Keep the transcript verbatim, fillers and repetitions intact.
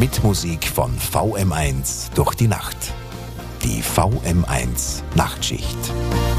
Mit Musik von V M eins durch die Nacht. Die V M eins Nachtschicht.